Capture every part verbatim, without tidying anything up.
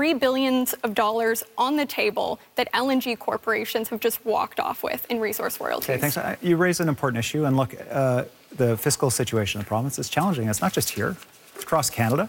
three billion dollars of dollars on the table that L N G corporations have just walked off with in resource royalties. Okay, thanks. You raise an important issue, and look, uh, the fiscal situation of the province is challenging. It's not just here, it's across Canada.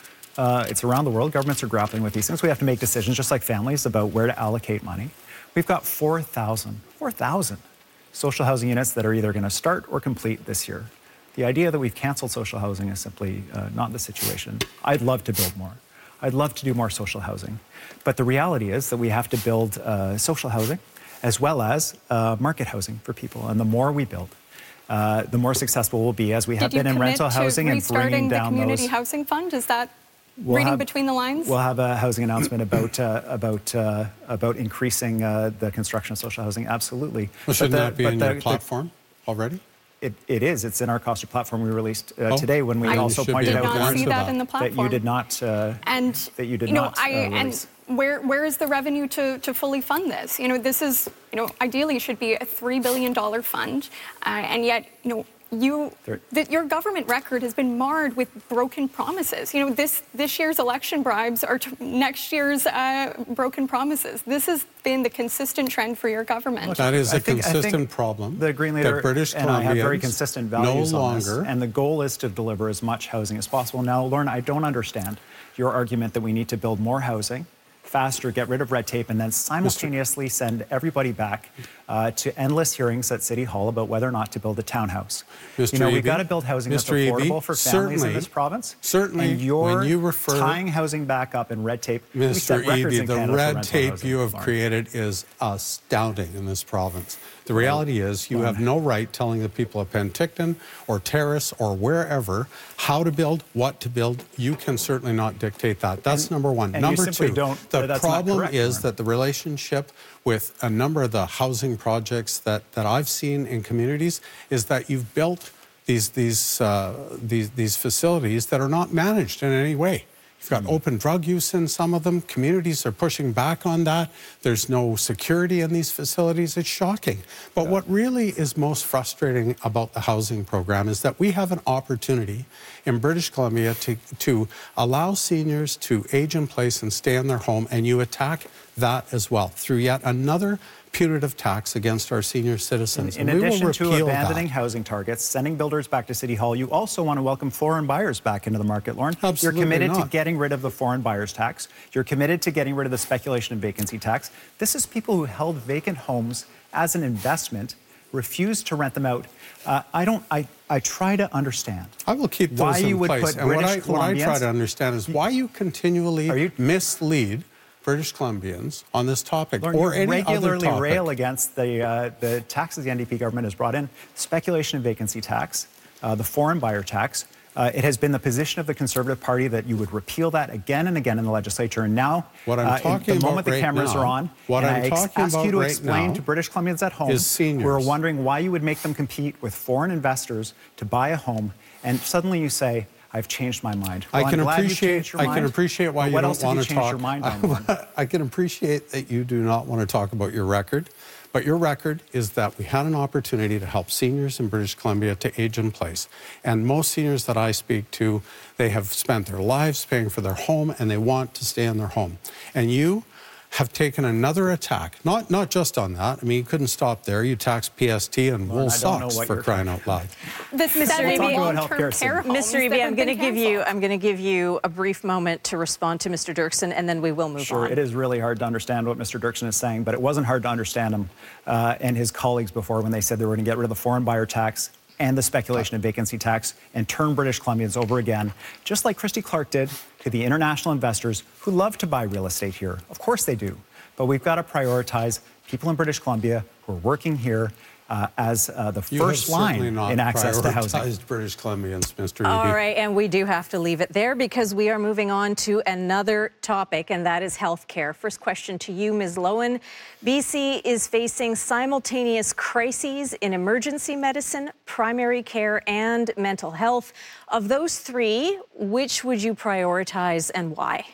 Uh, it's around the world. Governments are grappling with these things. We have to make decisions, just like families, about where to allocate money. We've got four thousand, four thousand social housing units that are either going to start or complete this year. The idea that we've canceled social housing is simply uh, not the situation. I'd love to build more. I'd love to do more social housing. But the reality is that we have to build uh, social housing as well as uh, market housing for people. And the more we build, uh, the more successful we'll be, as we have been in rental housing and bringing down those. Did you commit to restarting the Community Housing Fund? Is that we'll reading have, between the lines? We'll have a housing announcement about uh, about uh, about increasing uh, the construction of social housing. Absolutely. Well, shouldn't the, that be in the, your platform the, already? It, it is. It's in our cost of platform we released uh, oh, today when we I also pointed out that, that, in the platform. that you did not. Uh, and that you did you know, not. I, uh, and where where is the revenue to, to fully fund this? You know, this is you know ideally should be a three billion dollar fund, uh, and yet you know. You, that your government record has been marred with broken promises. You know, this this year's election bribes are t- next year's uh, broken promises. This has been the consistent trend for your government. Look, that is a I think, consistent I think problem. The Green Leader that British and I have very consistent values no on this, longer. and the goal is to deliver as much housing as possible. Now, Lorna, I don't understand your argument that we need to build more housing faster, get rid of red tape, and then simultaneously send everybody back uh, to endless hearings at City Hall about whether or not to build a townhouse. Mister You know, Eby, we've got to build housing Mister that's affordable Eby, for families in this province. Certainly, and you're when you refer, tying housing back up in red tape. Mister Eby, the red tape housing. you have Lauren. created is astounding in this province. The reality is you have no right telling the people of Penticton or Terrace or wherever how to build, what to build. You can certainly not dictate that. That's and, number one. And number you simply two, don't, the that's problem not correct, is Lauren. that the relationship with a number of the housing projects that, that I've seen in communities is that you've built these, these, uh, these, these facilities that are not managed in any way. You've got open drug use in some of them. Communities are pushing back on that. There's no security in these facilities. It's shocking. But yeah. what really is most frustrating about the housing program is that we have an opportunity in British Columbia to, to allow seniors to age in place and stay in their home, and you attack that as well through yet another punitive tax against our senior citizens. In, in addition to abandoning that. housing targets, sending builders back to City Hall, you also want to welcome foreign buyers back into the market, Lauren. Absolutely You're committed not. to getting rid of the foreign buyers tax. You're committed to getting rid of the speculation and vacancy tax. This is people who held vacant homes as an investment, refused to rent them out. Uh, I don't. I, I try to understand. I will keep those why in you would place. put and what I, British what I Columbians, try to understand is why you continually you, mislead British Columbians on this topic Lauren, or any regularly other topic. rail against the uh, the taxes the N D P government has brought in: speculation and vacancy tax, uh, the foreign buyer tax. Uh, it has been the position of the Conservative Party that you would repeal that again and again in the legislature. And now, what I'm uh, talking the about moment the right cameras now, are on, what and I'm I ex- talking ask about you to right explain now to British Columbians at home is seniors. who are wondering why you would make them compete with foreign investors to buy a home, and suddenly you say, I've changed my mind. Well, I can I'm glad appreciate. your I mind, can appreciate why you what don't else want have to you changed talk. Your mind on, I, I can appreciate that you do not want to talk about your record, but your record is that we had an opportunity to help seniors in British Columbia to age in place, and most seniors that I speak to, they have spent their lives paying for their home, and they want to stay in their home, and you have taken another attack, not not just on that. I mean, you couldn't stop there. You taxed P S T and wool socks for crying out loud. This Mister Eby, care Mister Eby, I'm going to give you I'm going to give you a brief moment to respond to Mister Dirksen, and then we will move sure, on. Sure, it is really hard to understand what Mister Dirksen is saying, but it wasn't hard to understand him uh, and his colleagues before when they said they were going to get rid of the foreign buyer tax and the speculation and vacancy tax and turn British Columbians over again, just like Christy Clark did to the international investors who love to buy real estate here. Of course they do. But we've got to prioritize people in British Columbia who are working here uh, as uh, the you first line in access to housing. British Columbians, Mister Eby. All right, and we do have to leave it there because we are moving on to another topic, and that is health care. First question to you, Miz Lowen. B C is facing simultaneous crises in emergency medicine, primary care, and mental health. Of those three, which would you prioritize and why?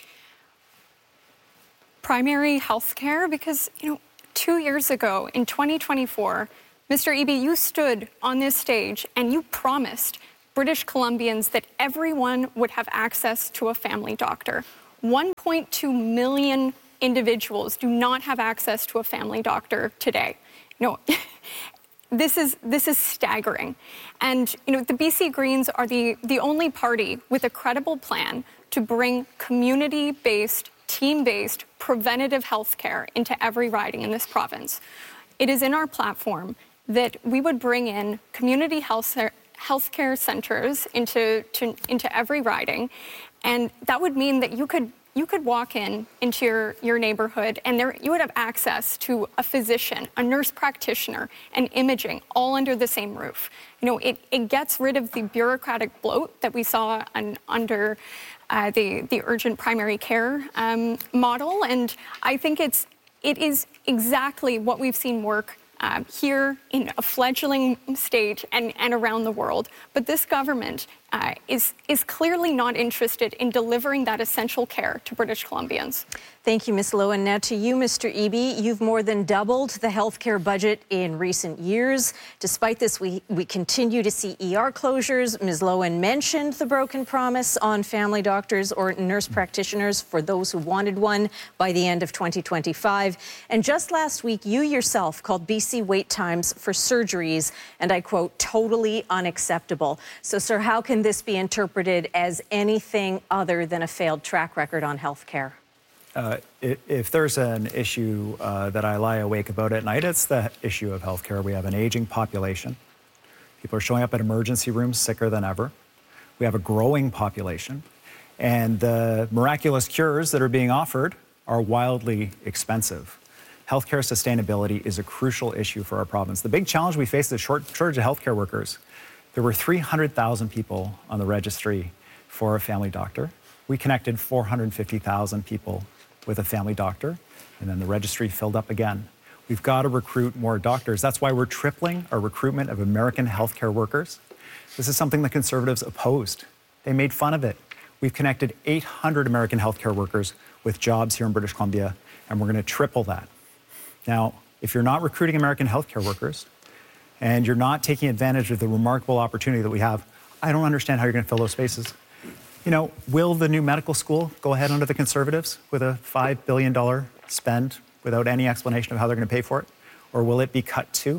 Primary health care, because, you know, two years ago in twenty twenty-four, Mister Eby, you stood on this stage and you promised British Columbians that everyone would have access to a family doctor. one point two million individuals do not have access to a family doctor today. You know, this is this is staggering. And you know, the B C Greens are the, the only party with a credible plan to bring community-based, team-based preventative health care into every riding in this province. It is in our platform that we would bring in community health healthcare centers into to, into every riding, and that would mean that you could you could walk in into your, your neighborhood and there you would have access to a physician, a nurse practitioner, and imaging all under the same roof. You know, it, it gets rid of the bureaucratic bloat that we saw on, under uh, the the urgent primary care um, model, and I think it's it is exactly what we've seen work Um, here in a fledgling state and, and around the world. But this government uh, is, is clearly not interested in delivering that essential care to British Columbians. Thank you, Miz Lowen. Now to you, Mister Eby. You've more than doubled the healthcare budget in recent years. Despite this, we, we continue to see E R closures. Miz Lowen mentioned the broken promise on family doctors or nurse practitioners for those who wanted one by the end of twenty twenty-five. And just last week, you yourself called B C wait times for surgeries, and I quote, totally unacceptable. So, sir, how can this be interpreted as anything other than a failed track record on healthcare? Uh, if there's an issue uh, that I lie awake about at night, it's the issue of healthcare. We have an aging population. People are showing up at emergency rooms sicker than ever. We have a growing population. And the miraculous cures that are being offered are wildly expensive. Healthcare sustainability is a crucial issue for our province. The big challenge we face is a short shortage of healthcare workers. There were three hundred thousand people on the registry for a family doctor. We connected four hundred fifty thousand people with a family doctor, and then the registry filled up again. We've got to recruit more doctors. That's why we're tripling our recruitment of American healthcare workers. This is something the Conservatives opposed. They made fun of it. We've connected eight hundred American healthcare workers with jobs here in British Columbia, and we're going to triple that. Now, if you're not recruiting American healthcare workers, and you're not taking advantage of the remarkable opportunity that we have, I don't understand how you're going to fill those spaces. You know, will the new medical school go ahead under the Conservatives with a five billion dollars spend without any explanation of how they're going to pay for it? Or will it be cut too?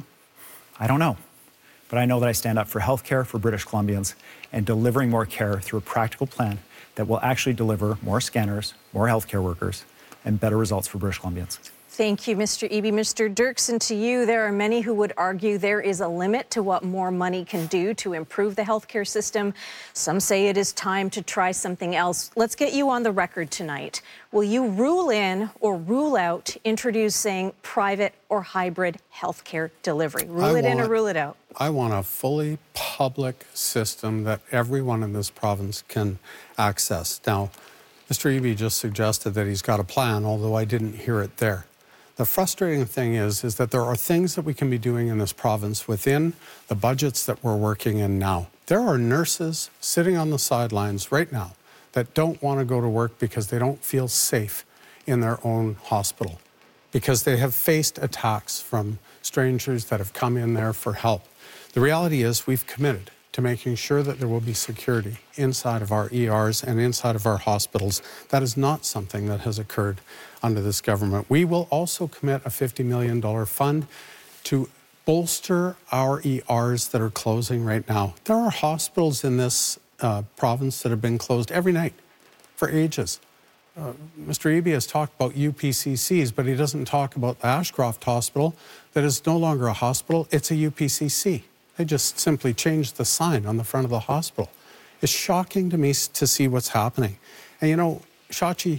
I don't know. But I know that I stand up for healthcare for British Columbians and delivering more care through a practical plan that will actually deliver more scanners, more healthcare workers, and better results for British Columbians. Thank you, Mister Eby. Mister Doerksen, to you, there are many who would argue there is a limit to what more money can do to improve the healthcare system. Some say it is time to try something else. Let's get you on the record tonight. Will you rule in or rule out introducing private or hybrid healthcare delivery? Rule I it want, in or rule it out? I want a fully public system that everyone in this province can access. Now, Mister Eby just suggested that he's got a plan, although I didn't hear it there. The frustrating thing is, is that there are things that we can be doing in this province within the budgets that we're working in now. There are nurses sitting on the sidelines right now that don't want to go to work because they don't feel safe in their own hospital, because they have faced attacks from strangers that have come in there for help. The reality is we've committed to making sure that there will be security inside of our E Rs and inside of our hospitals. That is not something that has occurred under this government. We will also commit a fifty million dollars fund to bolster our E Rs that are closing right now. There are hospitals in this uh, province that have been closed every night for ages. Uh, Mister Eby has talked about U P C Cs, but he doesn't talk about the Ashcroft Hospital that is no longer a hospital, it's a U P C C. They just simply changed the sign on the front of the hospital. It's shocking to me to see what's happening. And you know, Shachi,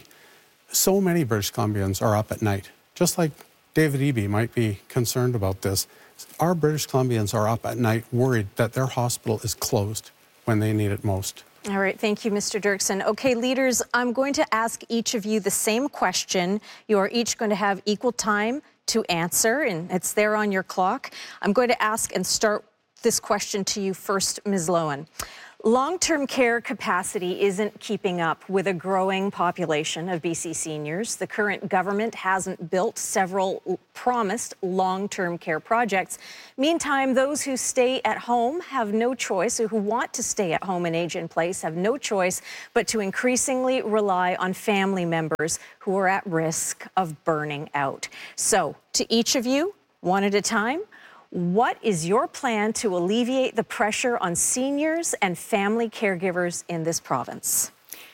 so many British Columbians are up at night. Just like David Eby might be concerned about this, our British Columbians are up at night worried that their hospital is closed when they need it most. All right, thank you, Mister Doerksen. Okay, leaders, I'm going to ask each of you the same question. You are each going to have equal time to answer, and it's there on your clock. I'm going to ask and start this question to you first, Miz Lowen. Long-term care capacity isn't keeping up with a growing population of B C seniors. The current government hasn't built several promised long-term care projects. Meantime, those who stay at home have no choice, or who want to stay at home and age in place have no choice but to increasingly rely on family members who are at risk of burning out. So, to each of you, one at a time, what is your plan to alleviate the pressure on seniors and family caregivers in this province?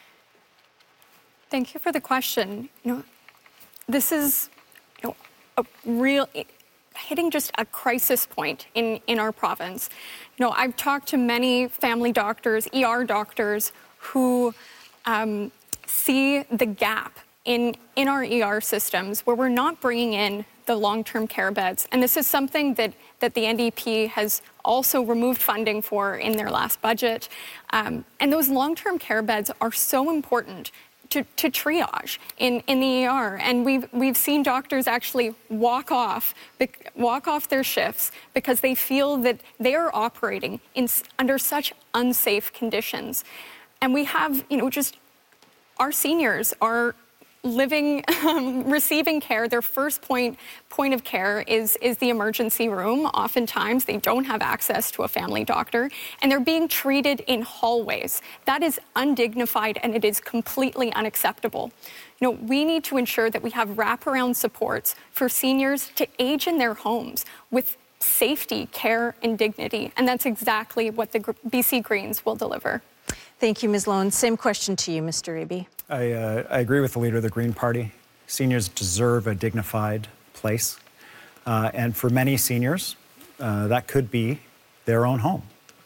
Thank you for the question. You know, this is you know, a real hitting just a crisis point in, in our province. You know, I've talked to many family doctors, E R doctors, who um, see the gap in, in our E R systems where we're not bringing in the long-term care beds. And this is something that, that the N D P has also removed funding for in their last budget. Um, and those long-term care beds are so important to, to triage in, in the E R. And we've, we've seen doctors actually walk off, walk off their shifts because they feel that they are operating in, under such unsafe conditions. And we have, you know, just our seniors are living, um, receiving care. Their first point point of care is, is the emergency room. Oftentimes, they don't have access to a family doctor, and they're being treated in hallways. That is undignified, and it is completely unacceptable. You know, we need to ensure that we have wraparound supports for seniors to age in their homes with safety, care, and dignity, and that's exactly what the B C Greens will deliver. Thank you, Miz Lowen. Same question to you, Mister Eby. I, uh, I agree with the leader of the Green Party. Seniors deserve a dignified place. Uh, and for many seniors, uh, that could be their own home.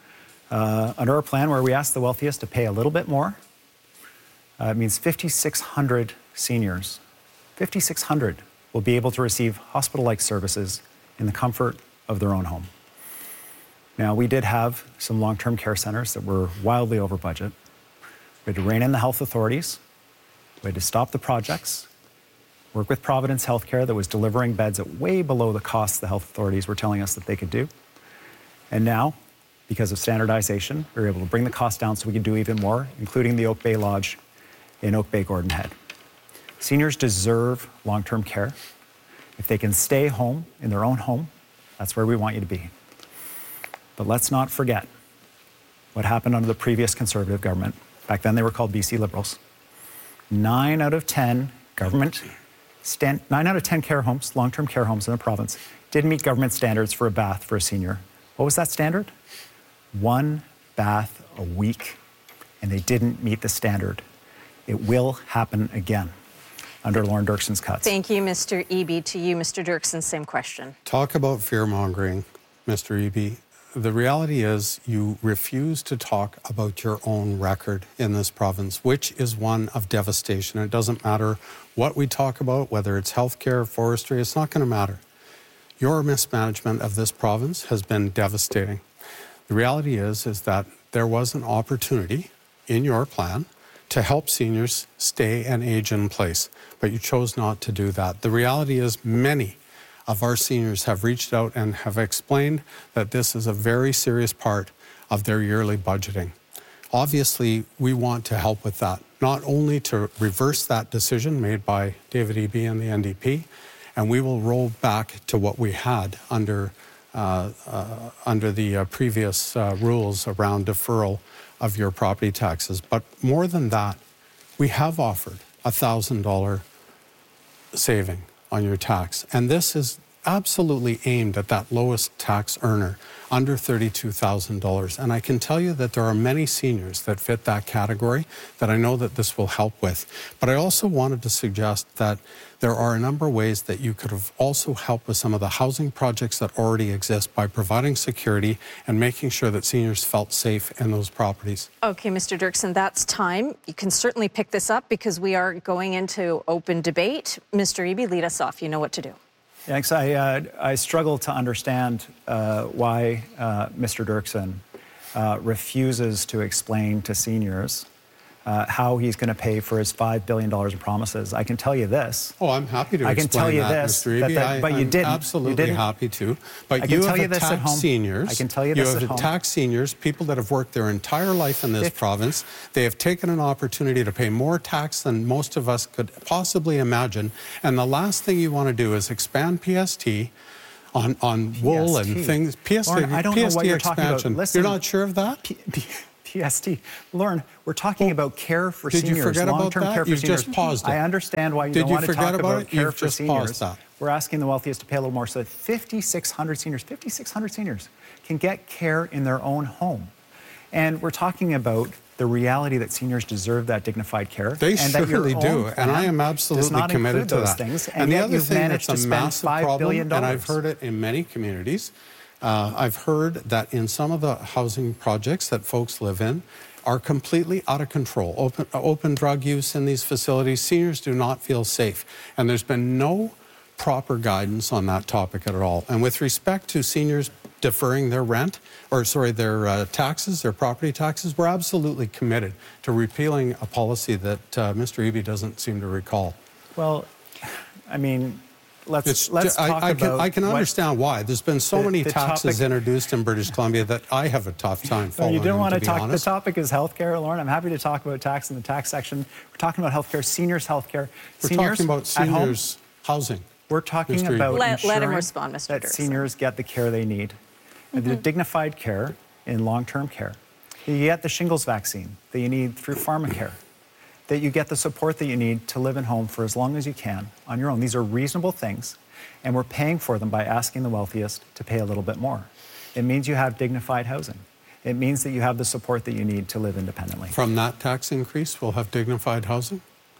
Uh, under our plan, where we ask the wealthiest to pay a little bit more, uh, it means five thousand six hundred seniors, five thousand six hundred will be able to receive hospital-like services in the comfort of their own home. Now, we did have some long-term care centers that were wildly over budget. We had to rein in the health authorities. We had to stop the projects, work with Providence Healthcare that was delivering beds at way below the costs the health authorities were telling us that they could do. And now, because of standardization, we were able to bring the cost down so we could do even more, including the Oak Bay Lodge in Oak Bay, Gordon Head. Seniors deserve long-term care. If they can stay home in their own home, that's where we want you to be. But let's not forget what happened under the previous Conservative government. Back then, they were called B C Liberals. Nine out of ten government, stand, nine out of ten care homes, long-term care homes in the province, didn't meet government standards for a bath for a senior. What was that standard? One bath a week, and they didn't meet the standard. It will happen again under Lauren Dirksen's cuts. Thank you, Mister Eby. To you, Mister Dirksen, same question. Talk about fear-mongering, Mister Eby. The reality is you refuse to talk about your own record in this province, which is one of devastation. It doesn't matter what we talk about, whether it's healthcare, forestry, it's not going to matter. Your mismanagement of this province has been devastating. The reality is, is that there was an opportunity in your plan to help seniors stay and age in place, but you chose not to do that. The reality is many of our seniors have reached out and have explained that this is a very serious part of their yearly budgeting. Obviously, we want to help with that, not only to reverse that decision made by David Eby and the N D P, and we will roll back to what we had under, uh, uh, under the uh, previous uh, rules around deferral of your property taxes. But more than that, we have offered a one thousand dollars saving on your tax. And this is absolutely aimed at that lowest tax earner, under thirty-two thousand dollars. And I can tell you that there are many seniors that fit that category that I know that this will help with. But I also wanted to suggest that there are a number of ways that you could have also helped with some of the housing projects that already exist by providing security and making sure that seniors felt safe in those properties. Okay, Mister Dirksen, that's time. You can certainly pick this up because we are going into open debate. Mister Eby, lead us off. You know what to do. Thanks. I, uh, I struggle to understand uh, why uh, Mister Dirksen uh, refuses to explain to seniors uh, how he's going to pay for his five billion dollars in promises. I can tell you this. Oh, I'm happy to I can explain tell you that, this, Mister that, Eby. that, but I, you I'm didn't. absolutely you didn't. happy to. But I you can tell have you this at attacked home. seniors. I can tell you this You have at home. attacked seniors, people that have worked their entire life in this If, province. They have taken an opportunity to pay more tax than most of us could possibly imagine. And the last thing you want to do is expand P S T on, on wool P S T. and things. P S T, Lauren, I don't P know S T what you're expansion. talking about. Listen, you're not sure of that? P- P- P S T. Lauren, we're talking Well, about care for did seniors, you forget about long-term that? care for You've seniors. just paused it. I understand why you Did don't you want to forget talk about about it? care You've for just paused seniors. that. We're asking the wealthiest to pay a little more so that fifty-six hundred seniors, fifty-six hundred seniors can get care in their own home. And we're talking about the reality that seniors deserve that dignified care. They and that your surely own do, and I am plan absolutely does not committed include to those that. things, and, and the yet other you've thing managed that's to a spend massive five billion problem, dollars. and I've heard it in many communities, uh, I've heard that in some of the housing projects that folks live in are completely out of control. Open, open drug use in these facilities, seniors do not feel safe, and there's been no proper guidance on that topic at all. And with respect to seniors deferring their rent, or sorry, their uh, taxes, their property taxes, we're absolutely committed to repealing a policy that uh, Mister Eby doesn't seem to recall. Well, I mean, let's It's, let's I, talk I can, about I can what- understand why. There's been so the- many the taxes topic- introduced in British Columbia that I have a tough time No, following. you don't them, want to to be talk. honest. The topic is healthcare, Lauren. I'm happy to talk about tax in the tax section. We're talking about healthcare, seniors' healthcare. We're seniors talking about at home, seniors' housing. We're talking Mister Eby. about Let- let him ensuring respond, Mister that Dirksen. seniors get the care they need, and the dignified care in long-term care. That you get the shingles vaccine that you need through pharmacare. That you get the support that you need to live in home for as long as you can on your own. These are reasonable things, and we're paying for them by asking the wealthiest to pay a little bit more. It means you have dignified housing. It means that you have the support that you need to live independently. From that tax increase, we'll have dignified housing?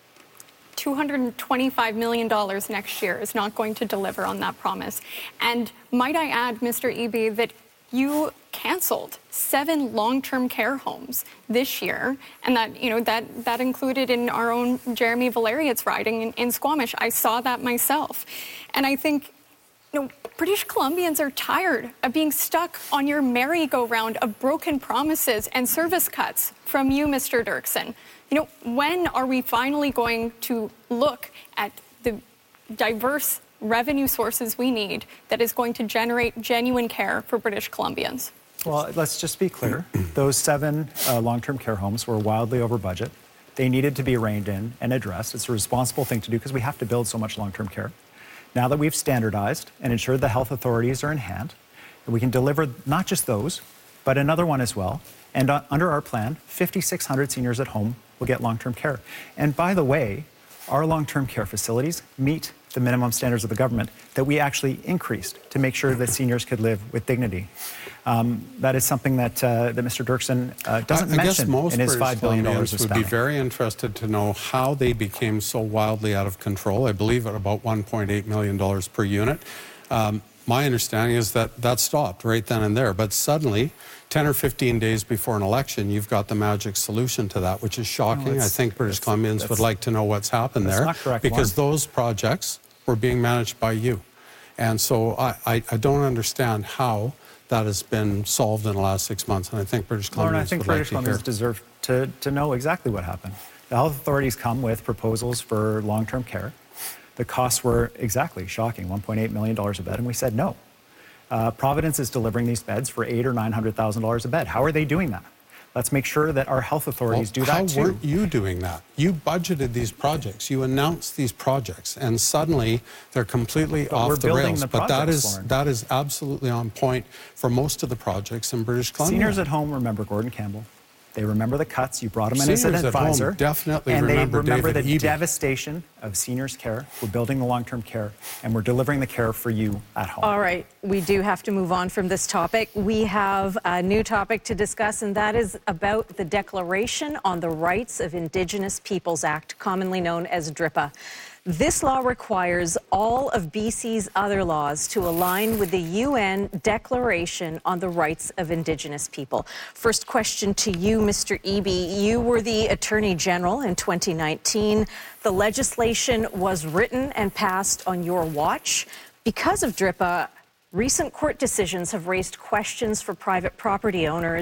two hundred twenty-five million dollars next year is not going to deliver on that promise. And might I add, Mister Eby, that you canceled seven long-term care homes this year, and that you know that that included in our own Jeremy Valeriot's riding in, in Squamish. I saw that myself, and I think you know British Columbians are tired of being stuck on your merry-go-round of broken promises and service cuts from you, Mister Dirksen. You know, when are we finally going to look at the diverse revenue sources we need that is going to generate genuine care for British Columbians? Well, let's just be clear. Those seven uh, long-term care homes were wildly over budget. They needed to be reined in and addressed. It's a responsible thing to do because we have to build so much long-term care. Now that we've standardized and ensured the health authorities are in hand, we can deliver not just those, but another one as well. And uh, under our plan, fifty-six hundred seniors at home will get long-term care. And by the way, our long-term care facilities meet the minimum standards of the government that we actually increased to make sure that seniors could live with dignity. Um, that is something that, uh, that Mister Dirksen uh, doesn't I, I guess mention most in his British five billion dollars Columbians of would spending. be very interested to know how they became so wildly out of control. I believe at about one point eight million dollars per unit. Um, my understanding is that that stopped right then and there. But suddenly, ten or fifteen days before an election, you've got the magic solution to that, which is shocking. No, I think British Columbians would like to know what's happened that's there. not correct, because Lauren. those projects were being managed by you. And so I, I, I don't understand how that has been solved in the last six months. And I think British Columbians Lauren, I think would British like to hear. Columbians deserve to, to know exactly what happened. The health authorities come with proposals for long-term care. The costs were exactly shocking, one point eight million dollars a bed, and we said no. Uh, Providence is delivering these beds for eight or nine hundred thousand dollars a bed. How are they doing that? Let's make sure that our health authorities Well, do that how too. weren't you doing that? You budgeted these projects, you announced these projects, and suddenly they're completely But off we're the building rails. the but that projects, is Lauren. that is absolutely on point for most of the projects in British Columbia. Seniors at home remember Gordon Campbell. They remember the cuts. You brought him in as an Seniors at home advisor. definitely and remember they remember David the Eby. devastation of seniors' care. We're building the long-term care, and we're delivering the care for you at home. All right, we do have to move on from this topic. We have a new topic to discuss, and that is about the Declaration on the Rights of Indigenous Peoples Act, commonly known as DRIPA. This law requires all of B C's other laws to align with the U N Declaration on the Rights of Indigenous People. First question to you, Mister Eby. You were the Attorney General in twenty nineteen. The legislation was written and passed on your watch. Because of DRIPA, recent court decisions have raised questions for private property owners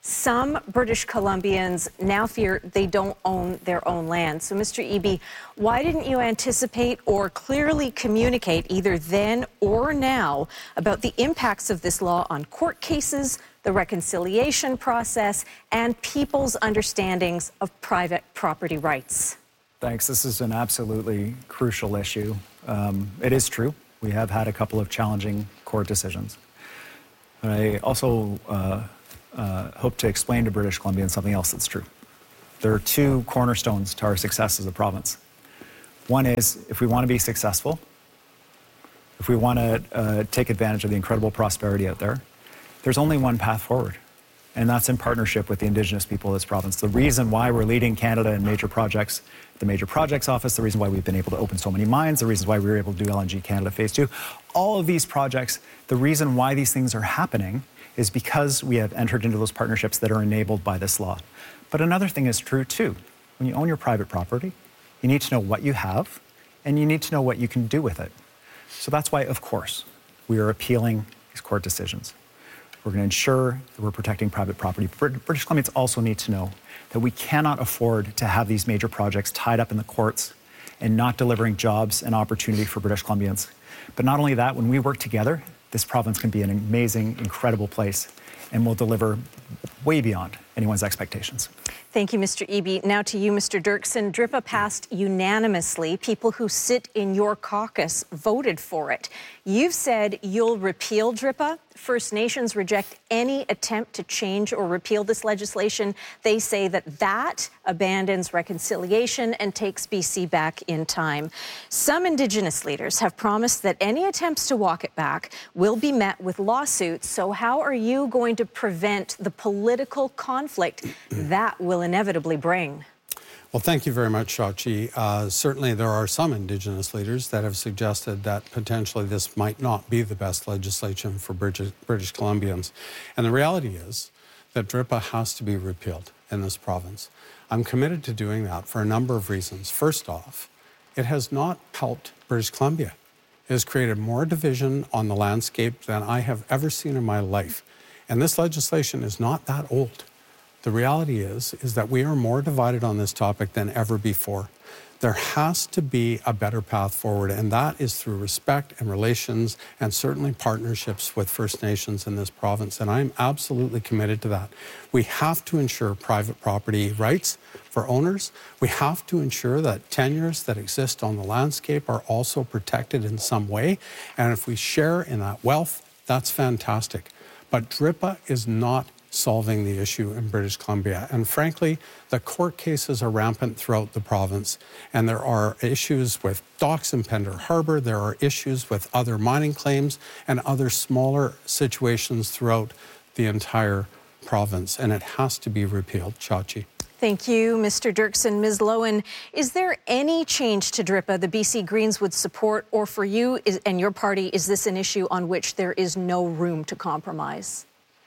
Some British Columbians now fear they don't own their own land. So, Mister Eby, why didn't you anticipate or clearly communicate either then or now about the impacts of this law on court cases, the reconciliation process, and people's understandings of private property rights? Thanks. This is an absolutely crucial issue. Um, it is true. We have had a couple of challenging court decisions. But I also uh, uh, hope to explain to British Columbians something else that's true. There are two cornerstones to our success as a province. One is, if we want to be successful, if we want to uh, take advantage of the incredible prosperity out there, there's only one path forward, and that's in partnership with the Indigenous people of this province. The reason why we're leading Canada in major projects, the Major Projects Office, the reason why we've been able to open so many mines, the reasons why we were able to do L N G Canada Phase two, all of these projects, the reason why these things are happening is because we have entered into those partnerships that are enabled by this law. But another thing is true too. When you own your private property, you need to know what you have, and you need to know what you can do with it. So that's why, of course, we are appealing these court decisions. We're going to ensure that we're protecting private property. British Columbians also need to know that we cannot afford to have these major projects tied up in the courts and not delivering jobs and opportunity for British Columbians. But not only that, when we work together, this province can be an amazing, incredible place, and will deliver way beyond anyone's expectations. Thank you, Mister Eby. Now to you, Mister Dirksen. D R I P A passed unanimously. People who sit in your caucus voted for it. You've said you'll repeal D R I P A. First Nations reject any attempt to change or repeal this legislation. They say that that abandons reconciliation and takes B C back in time. Some Indigenous leaders have promised that any attempts to walk it back will be met with lawsuits. So how are you going to prevent the political conflict that will inevitably bring? Well, thank you very much, Shachi. Uh, certainly there are some Indigenous leaders that have suggested that potentially this might not be the best legislation for British, British Columbians. And the reality is that D R I P A has to be repealed in this province. I'm committed to doing that for a number of reasons. First off, it has not helped British Columbia. It has created more division on the landscape than I have ever seen in my life. And this legislation is not that old. The reality is, is that we are more divided on this topic than ever before. There has to be a better path forward, and that is through respect and relations and certainly partnerships with First Nations in this province, and I'm absolutely committed to that. We have to ensure private property rights for owners. We have to ensure that tenures that exist on the landscape are also protected in some way, and if we share in that wealth, that's fantastic. But D R I P A is not solving the issue in British Columbia. And frankly, the court cases are rampant throughout the province. And there are issues with docks in Pender Harbour, there are issues with other mining claims and other smaller situations throughout the entire province. And it has to be repealed. Chachi. Thank you, Mister Dirksen. Miz Lowen, is there any change to D R I P A the B C Greens would support, or for you is, and your party, is this an issue on which there is no room to compromise?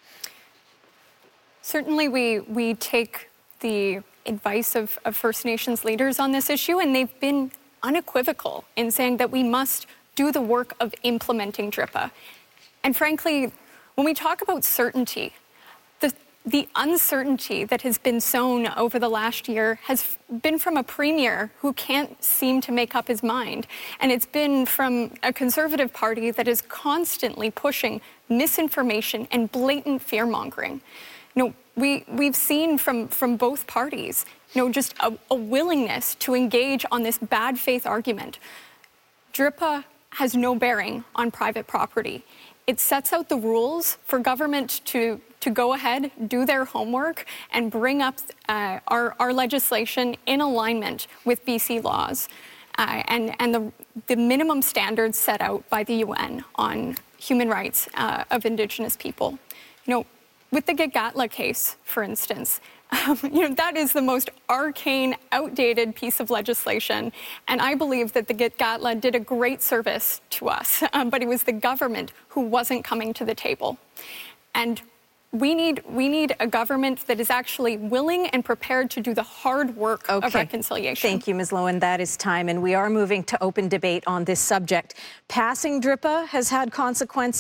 Certainly, we, we take the advice of, of First Nations leaders on this issue, and they've been unequivocal in saying that we must do the work of implementing D R I P A. And frankly, when we talk about certainty, the, the uncertainty that has been sown over the last year has been from a premier who can't seem to make up his mind. And it's been from a Conservative Party that is constantly pushing misinformation and blatant fear-mongering. You know, we, we've seen from, from both parties, you know, just a, a willingness to engage on this bad faith argument. D R I P A has no bearing on private property. It sets out the rules for government to, to go ahead, do their homework, and bring up uh, our, our legislation in alignment with B C laws uh, and, and the, the minimum standards set out by the U N on human rights uh, of Indigenous people. You know, with the Gitga'ala case, for instance, um, you know, that is the most arcane, outdated piece of legislation. And I believe that the Gitga'ala did a great service to us, um, but it was the government who wasn't coming to the table. And we need, we need a government that is actually willing and prepared to do the hard work okay. of reconciliation. Thank you, Miz Lowen. That is time, and we are moving to open debate on this subject. Passing D R I P A has had consequences.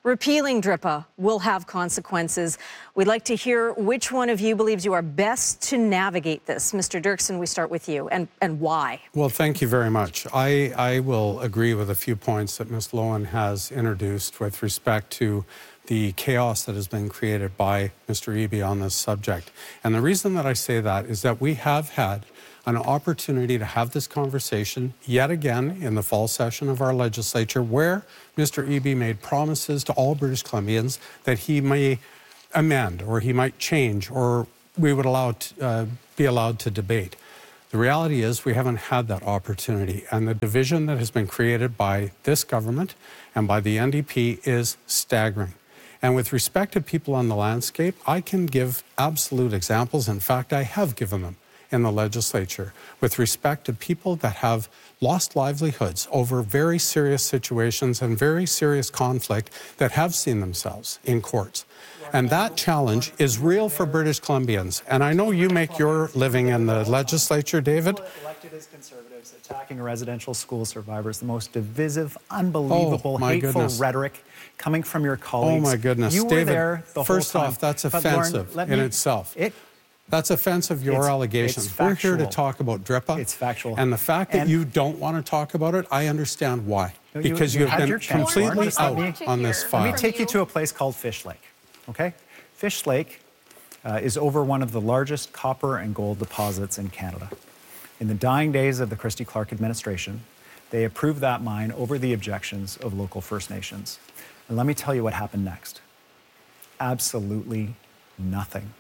repealing DRIPA will have consequences. We'd like to hear which one of you believes you are best to navigate this. Mister Doerksen, we start with you, and, and why? Well, thank you very much. I, I will agree with a few points that Miz Lowen has introduced with respect to the chaos that has been created by Mister Eby on this subject. And the reason that I say that is that we have had an opportunity to have this conversation yet again in the fall session of our legislature, where Mister Eby made promises to all British Columbians that he may amend or he might change or we would allow to, uh, be allowed to debate. The reality is we haven't had that opportunity, and the division that has been created by this government and by the N D P is staggering. And with respect to people on the landscape, I can give absolute examples. In fact, I have given them in the legislature with respect to people that have lost livelihoods over very serious situations and very serious conflict that have seen themselves in courts. And that challenge is real for British Columbians. And I know you make your living in the legislature, David. Elected as Conservatives, attacking residential school survivors, the most divisive, unbelievable, oh, hateful goodness. rhetoric coming from your colleagues. Oh, my goodness. You were David, there the first whole time. off, that's But offensive Lauren, in me, itself. It, That's offensive, your It's- allegations. it's We're here to factual. talk about DRIPA. It's factual. And the fact that And- you don't want to talk about it, I understand why. No, you- because you you, had have your been chance, completely Lauren. Just let out me- on this Let file. Let me take you to a place called Fish Lake, okay? Fish Lake uh, is over one of the largest copper and gold deposits in Canada. In the dying days of the Christy Clark administration, they approved that mine over the objections of local First Nations. And let me tell you what happened next. Absolutely nothing.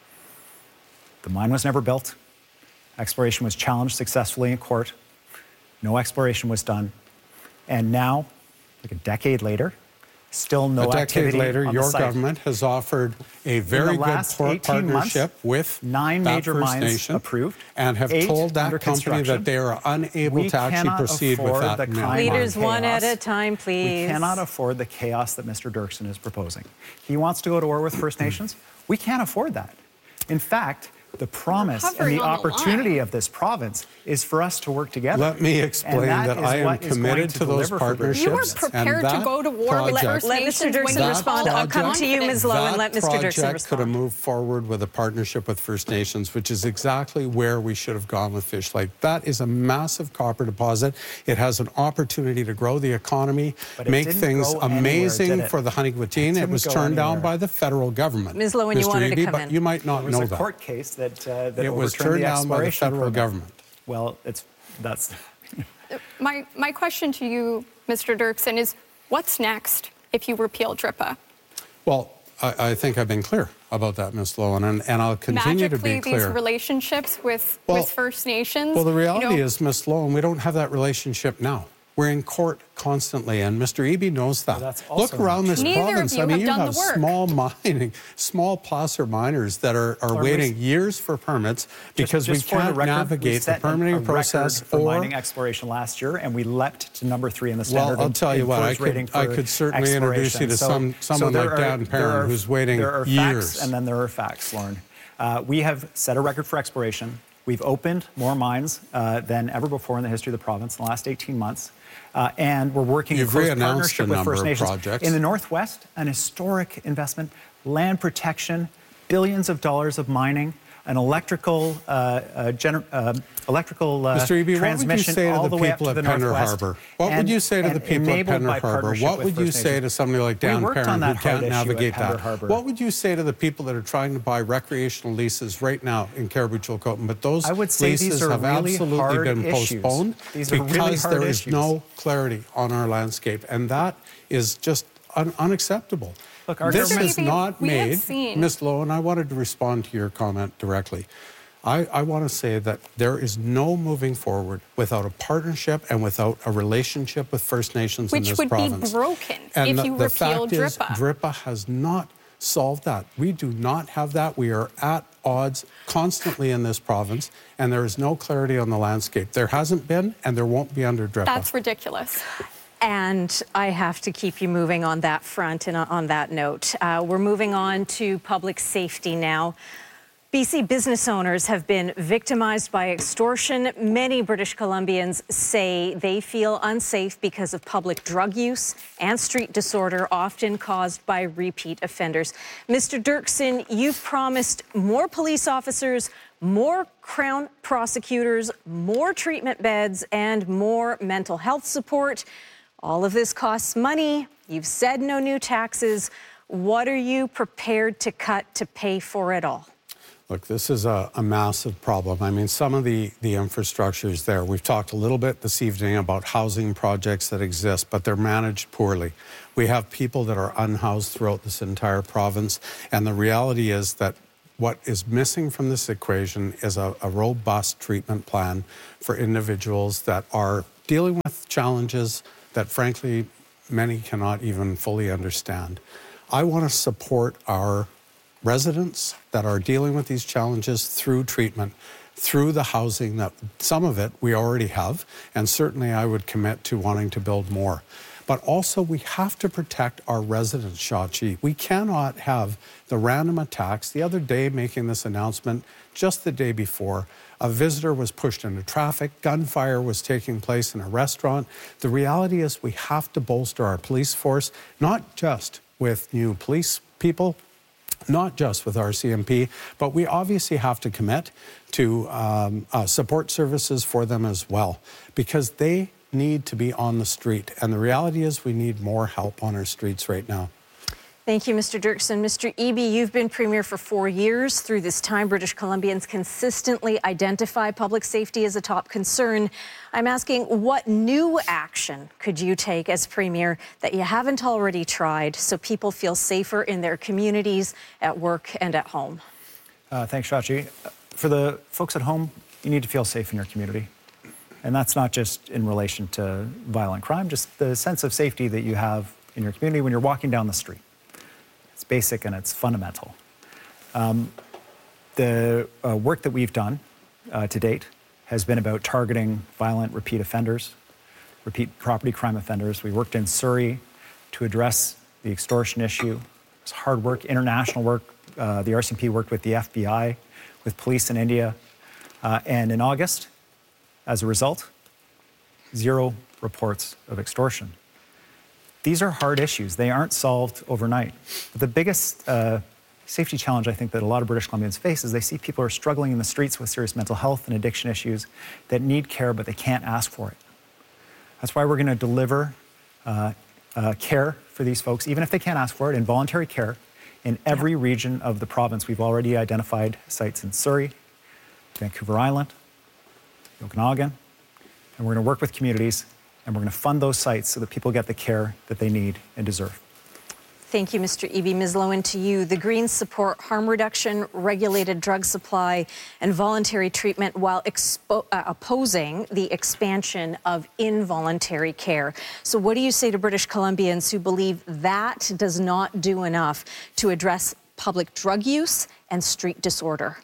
The mine was never built. Exploration was challenged successfully in court. No exploration was done. And now, like a decade later, still no a decade activity later, on your the site. government has offered a very good last por- eighteen months, partnership with nine that major First mines Nation approved, and have eight told that under company construction. that they are unable We to actually cannot proceed with afford that the mill. kind of Leaders, one at chaos. a time, please. We cannot afford the chaos that Mister Doerksen is proposing. He wants to go to war with First Nations. We can't afford that. In fact, the promise and hovering the on the opportunity line. of this province is for us to work together. Let me And explain that that is I am what is going committed to to those deliver for British You were partnerships. prepared and to go to that war with project- First Let Mister Nations when Doerksen you respond. felt I'll come to you, confident. Miz Lowen. That Let Mister Doerksen project respond. could have moved forward with a partnership with First Nations, which is exactly where we should have gone with Fish Lake. That is a massive copper deposit. It has an opportunity to grow the economy, But it make didn't things go anywhere, amazing did it? for the Honeyguatine. It didn't was go turned down anywhere. by the federal government. Miz Lowen, you Mister wanted to Eby, come but in. you might not There was know a that. court case that, uh, that It was overturned turned the down by the exploration federal permit. government. Well, it's that's My, my question to you, Mister Doerksen, is what's next if you repeal DRIPA? Well, I, I think I've been clear about that, Miz Lowen, and, and I'll continue to Magically, be clear. these relationships with, Well- with First Nations. Well, the you reality know, is, Miz Lowen, we don't have that relationship now. We're in court constantly, and Mister Eby knows that. that's Look also around not this true. Neither of province. you I mean, have you done the have work. small mining, small placer miners that are, are Or waiting we- years for permits because just we for the can't record, we navigate the set a- permitting a record process for or. mining exploration last year, and we leapt to number three in the standard. Well, I'll tell you and what, I Poor's rating could, I for could certainly introduce you to exploration. some, someone there like are- Dan there Perrin are- who's waiting there are years. Facts, and then there are facts, Lauren. Uh, we have set a record for exploration. We've opened more mines uh, than ever before in the history of the province in the last eighteen months. Uh, and we're working in You've close re-announced partnership a with number First of Nations. projects. In the Northwest, an historic investment, land protection, billions of dollars of mining, an electrical, uh, uh, gener- uh, electrical uh, Mister Eby, what would you transmission say to all the the way up people to at the Penner Northwest. Harbor? What would and- you say to the and people at enabled Penner by Harbor? partnership What with would you First say Nations. to somebody like We Dan worked Perrin on who that hard can't issue at navigate Penner that? Harbor. What would you say to the people that are trying to buy recreational leases right now in Caribou-Chilcotin? But those I would say leases these are have really absolutely hard been issues. postponed These are because really hard there is issues. no clarity on our landscape, and that is just un- unacceptable. Look, our this government- is Maybe not we have made, seen- Miz Lowen, I wanted to respond to your comment directly. I, I want to say that there is no moving forward without a partnership and without a relationship with First Nations in Which this would be province. broken and if the, you the repeal fact is, DRIPA. DRIPA has not solved that. We do not have that. We are at odds constantly in this province, and there is no clarity on the landscape. There hasn't been, and there won't be under DRIPA. That's ridiculous. And I have to keep you moving on that front and on that note. Uh, we're moving on to public safety now. B C business owners have been victimized by extortion. Many British Columbians say they feel unsafe because of public drug use and street disorder, often caused by repeat offenders. Mister Dirksen, you've promised more police officers, more Crown prosecutors, more treatment beds, and more mental health support. All of this costs money. You've said no new taxes. What are you prepared to cut to pay for it all? Look, this is a, a massive problem. I mean, some of the, the infrastructure is there. We've talked a little bit this evening about housing projects that exist, but they're managed poorly. We have people that are unhoused throughout this entire province, and the reality is that what is missing from this equation is a, a robust treatment plan for individuals that are dealing with challenges that, frankly, many cannot even fully understand. I want to support our residents that are dealing with these challenges through treatment, through the housing that some of it we already have, and certainly I would commit to wanting to build more. But also we have to protect our residents, Shachi. We cannot have the random attacks. The other day, making this announcement, just the day before, a visitor was pushed into traffic, gunfire was taking place in a restaurant. The reality is we have to bolster our police force, not just with new police people, not just with R C M P, but we obviously have to commit to um, uh, support services for them as well, because they need to be on the street. And the reality is we need more help on our streets right now. Thank you, Mister Dirksen. Mister Eby, you've been Premier for four years. Through this time, British Columbians consistently identify public safety as a top concern. I'm asking, what new action could you take as Premier that you haven't already tried so people feel safer in their communities, at work and at home? Uh, thanks, Shachi. For the folks at home, you need to feel safe in your community. And that's not just in relation to violent crime, just the sense of safety that you have in your community when you're walking down the street. It's basic and it's fundamental. Um, the uh, work that we've done uh, to date has been about targeting violent repeat offenders, repeat property crime offenders. We worked in Surrey to address the extortion issue. It's hard work, international work. Uh, the R C M P worked with the F B I, with police in India. Uh, and in August, as a result, zero reports of extortion. These are hard issues. They aren't solved overnight. But the biggest uh, safety challenge I think that a lot of British Columbians face is they see people are struggling in the streets with serious mental health and addiction issues that need care, but they can't ask for it. That's why we're going to deliver uh, uh, care for these folks, even if they can't ask for it, involuntary care in every region of the province. We've already identified sites in Surrey, Vancouver Island, Okanagan, and we're going to work with communities, and we're going to fund those sites so that people get the care that they need and deserve. Thank you, Mister Eby. Miz Lowen, to you. The Greens support harm reduction, regulated drug supply, and voluntary treatment while expo- uh, opposing the expansion of involuntary care. So what do you say to British Columbians who believe that does not do enough to address public drug use and street disorder?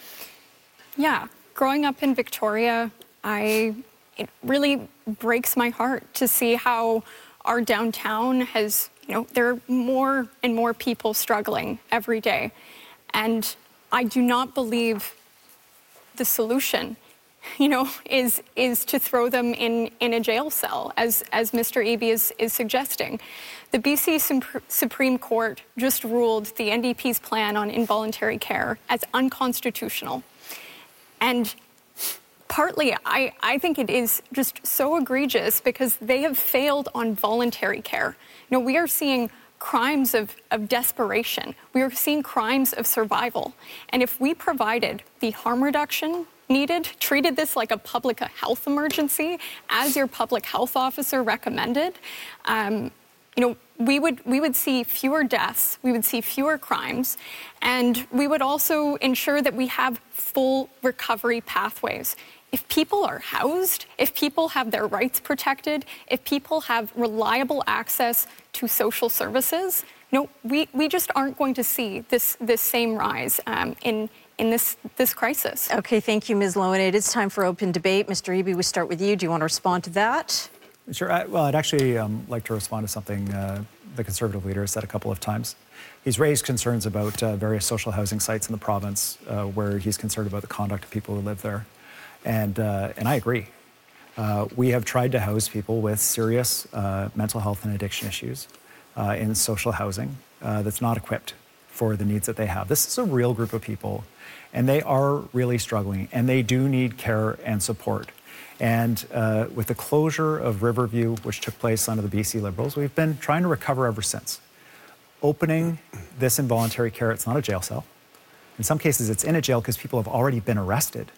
Yeah, growing up in Victoria, I it really breaks my heart to see how our downtown has, you know, there are more and more people struggling every day. And I do not believe the solution, you know, is is to throw them in, in a jail cell, as, as Mister Eby is, is suggesting. The B C Supreme Court just ruled the N D P's plan on involuntary care as unconstitutional. And partly, I, I think it is just so egregious because they have failed on voluntary care. You know, we are seeing crimes of, of desperation. We are seeing crimes of survival. And if we provided the harm reduction needed, treated this like a public health emergency, as your public health officer recommended, um, you know, we would we would see fewer deaths, we would see fewer crimes, and we would also ensure that we have full recovery pathways. If people are housed, if people have their rights protected, if people have reliable access to social services, you know, we, we just aren't going to see this this same rise um, in in this this crisis. Okay, thank you, Miz Lowen. It is time for open debate. Mister Eby, we start with you. Do you want to respond to that? Sure. I, well, I'd actually um, like to respond to something uh, the Conservative leader has said a couple of times. He's raised concerns about uh, various social housing sites in the province uh, where he's concerned about the conduct of people who live there. And, uh, and I agree. Uh, we have tried to house people with serious uh, mental health and addiction issues uh, in social housing uh, that's not equipped for the needs that they have. This is a real group of people, and they are really struggling, and they do need care and support. And uh, with the closure of Riverview, which took place under the B C Liberals, we've been trying to recover ever since. Opening this involuntary care, it's not a jail cell. In some cases, it's in a jail because people have already been arrested.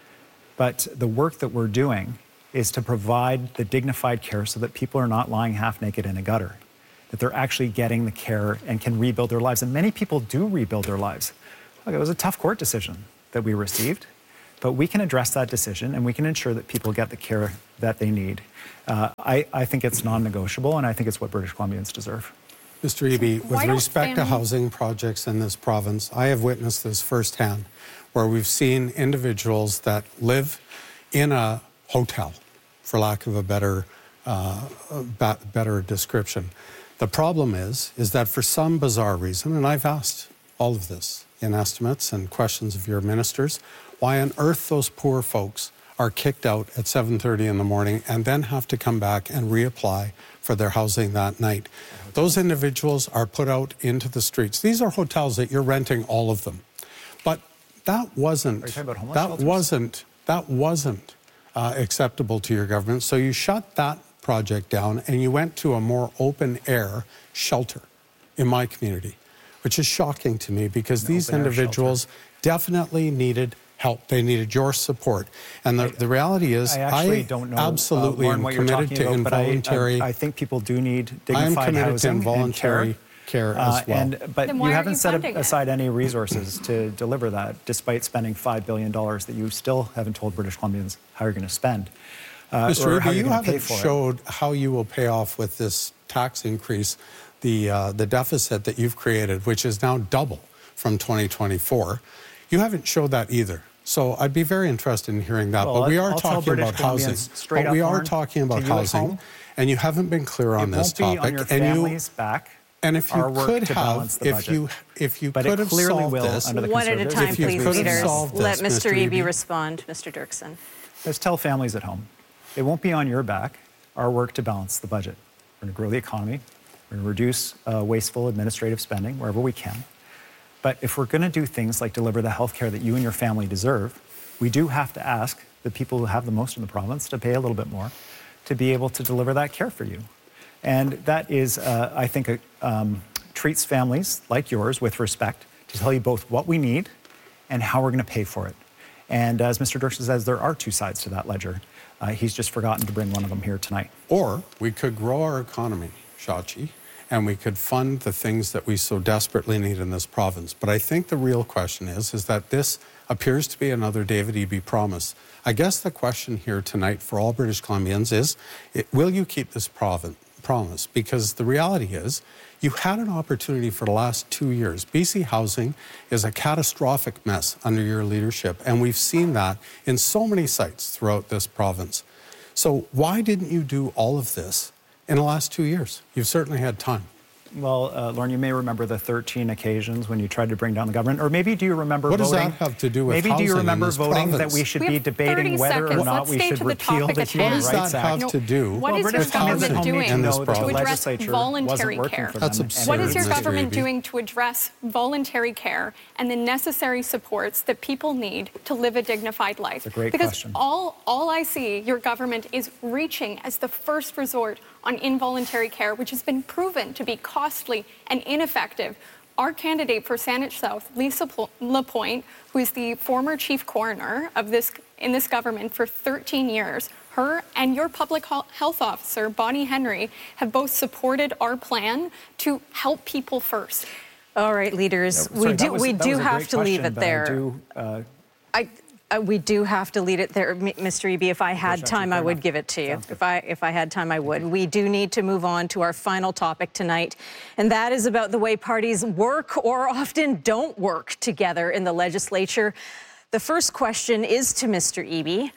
But the work that we're doing is to provide the dignified care so that people are not lying half naked in a gutter, that they're actually getting the care and can rebuild their lives. And many people do rebuild their lives. Look, it was a tough court decision that we received, but we can address that decision and we can ensure that people get the care that they need. Uh, I, I think it's non-negotiable, and I think it's what British Columbians deserve. Mister Eby, with Why don't respect to family- housing projects in this province, I have witnessed this firsthand, where we've seen individuals that live in a hotel, for lack of a better, uh, ba- better description. The problem is, is that for some bizarre reason, and I've asked all of this in estimates and questions of your ministers, why on earth those poor folks are kicked out at seven thirty in the morning and then have to come back and reapply for their housing that night. Those individuals are put out into the streets. These are hotels that you're renting, all of them. But that wasn't, Are you talking about homeless that shelters? wasn't, that wasn't uh, acceptable to your government. So you shut that project down and you went to a more open air shelter in my community, which is shocking to me because An these open-air individuals shelter. definitely needed help. They needed your support. And the, I, the reality is, I actually I don't know absolutely uh, Lauren, am what you're committed talking to about, but involuntary. I, I, I think people do need I am dignified committed to housing involuntary and care, care as well. Uh, and, but Then you why aren't haven't you set funding it? aside any resources to deliver that, despite spending five billion dollars that you still haven't told British Columbians how you're going to spend. Uh, Mister or how Eby, you're you gonna pay haven't for it. showed how you will pay off with this tax increase the uh, the deficit that you've created, which is now double from twenty twenty-four. You haven't showed that either. So I'd be very interested in hearing that. Well, but we I'll- are I'll tell talking British about housing. Columbians straight But up, we are Lauren, talking to about you at housing, home, and you haven't been clear on It this won't be topic. on your and you family's back. and if you our work could to have, balance the if budget. you if you But could it have clearly solved will this, under the One at a Conservatives. time, If you please, could have leaders. solved this, Let Mister Mister Eby Eby. respond. Mister Dirksen. Let's tell families at home, it won't be on your back, our work to balance the budget. We're going to grow the economy. We're going to reduce uh, wasteful administrative spending wherever we can. But if we're going to do things like deliver the health care that you and your family deserve, we do have to ask the people who have the most in the province to pay a little bit more to be able to deliver that care for you. And that is, uh, I think, a, um, treats families like yours with respect to tell you both what we need and how we're going to pay for it. And as Mister Dirksen says, there are two sides to that ledger. Uh, he's just forgotten to bring one of them here tonight. Or we could grow our economy, Shachi, and we could fund the things that we so desperately need in this province. But I think the real question is, is that this appears to be another David Eby promise. I guess the question here tonight for all British Columbians is, it, will you keep this province, promise? Because the reality is, you had an opportunity for the last two years. B C housing is a catastrophic mess under your leadership, and we've seen that in so many sites throughout this province. So why didn't you do all of this in the last two years? You've certainly had time. Well, uh, Lauren, you may remember the thirteen occasions when you tried to bring down the government, or maybe do you remember What does voting? that have to do with Maybe do housing you in remember this voting province? that we should We be have debating thirty whether or seconds. not Let's we stay should to the repeal topic the at Human hand. What does Rights that Act? have to do What Well, is British your Columbians government at home need doing to know this that the province? to address legislature voluntary wasn't working care? for That's them. absurd. What is your Mister government Eby. doing to address voluntary care and the necessary supports that people need to live a dignified life? It's a great because question. all all I see your government is reaching as the first resort on involuntary care, which has been proven to be costly and ineffective. Our candidate for Saanich South, Lisa Lapointe, who is the former chief coroner of this in this government for thirteen years, her and your public health officer, Bonnie Henry, have both supported our plan to help people first. All right, leaders, Yeah, sorry, we that do was- we that do was a have great to leave question, it but I there. do, uh, I, uh, we do have to leave it there, M- Mister Eby. If I had Sure, time, fair I would enough. give it to you. Sounds good. If I if I had time, I would. We do need to move on to our final topic tonight, and that is about the way parties work or often don't work together in the legislature. The first question is to Mister Eby.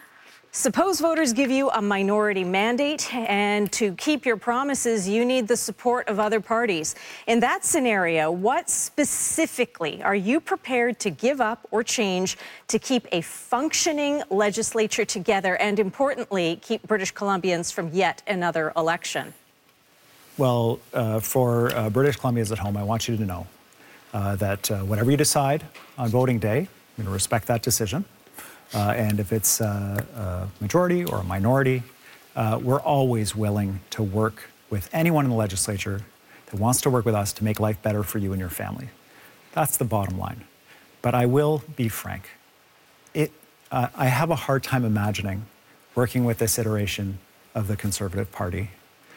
Suppose voters give you a minority mandate, and to keep your promises, you need the support of other parties. In that scenario, what specifically are you prepared to give up or change to keep a functioning legislature together and, importantly, keep British Columbians from yet another election? Well, uh, for uh, British Columbians at home, I want you to know uh, that uh, whatever you decide on voting day, I'm going to respect that decision. Uh, and if it's uh, a majority or a minority, uh, we're always willing to work with anyone in the legislature that wants to work with us to make life better for you and your family. That's the bottom line. But I will be frank. It, uh, I have a hard time imagining working with this iteration of the Conservative Party.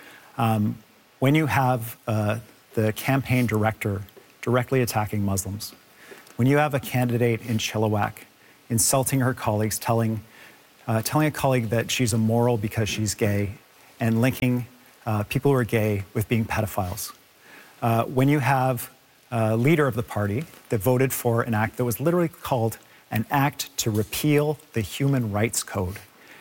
Um, when you have uh, the campaign director directly attacking Muslims, when you have a candidate in Chilliwack insulting her colleagues, telling, uh, telling a colleague that she's immoral because she's gay, and linking uh, people who are gay with being pedophiles. Uh, when you have a leader of the party that voted for an act that was literally called an act to repeal the Human Rights Code,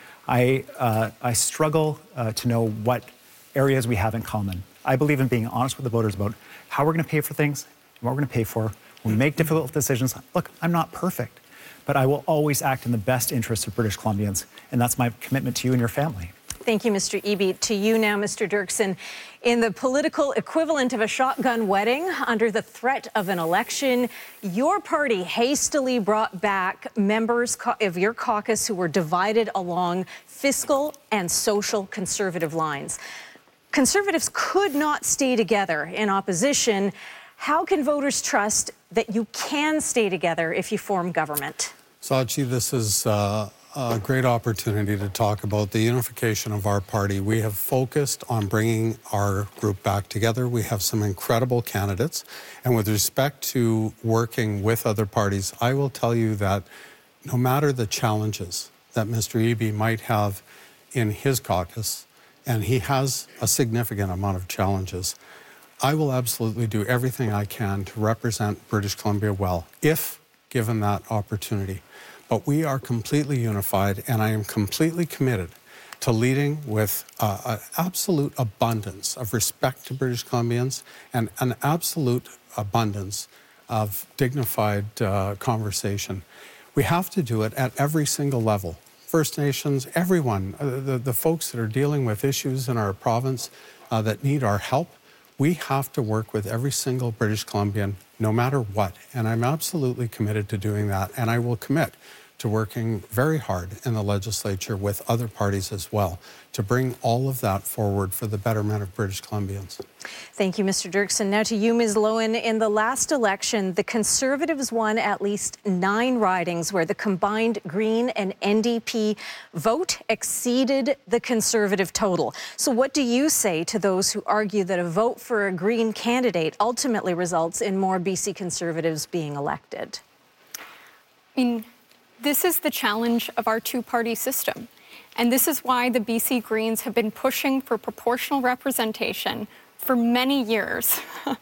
I, uh, I struggle uh, to know what areas we have in common. I believe in being honest with the voters about how we're going to pay for things and what we're going to pay for. When we make difficult decisions, look, I'm not perfect, but I will always act in the best interest of British Columbians, and that's my commitment to you and your family. Thank you, Mister Eby. To you now, Mister Dirksen. In the political equivalent of a shotgun wedding, under the threat of an election, your party hastily brought back members of your caucus who were divided along fiscal and social conservative lines. Conservatives could not stay together in opposition. How can voters trust that you can stay together if you form government? Sachi, this is uh, a great opportunity to talk about the unification of our party. We have focused on bringing our group back together. We have some incredible candidates. And with respect to working with other parties, I will tell you that no matter the challenges that Mister Eby might have in his caucus, and he has a significant amount of challenges, I will absolutely do everything I can to represent British Columbia well, if given that opportunity. But we are completely unified, and I am completely committed to leading with uh, an absolute abundance of respect to British Columbians and an absolute abundance of dignified uh, conversation. We have to do it at every single level. First Nations, everyone, uh, the, the folks that are dealing with issues in our province uh, that need our help. We have to work with every single British Columbian, no matter what. And I'm absolutely committed to doing that. And I will commit to working very hard in the legislature with other parties as well to bring all of that forward for the betterment of British Columbians. Thank you, Mister Dirksen. Now to you, Miz Lowen. In the last election, the Conservatives won at least nine ridings where the combined Green and N D P vote exceeded the Conservative total. So what do you say to those who argue that a vote for a Green candidate ultimately results in more B C Conservatives being elected? I mean, this is the challenge of our two-party system. And this is why the B C Greens have been pushing for proportional representation for many years.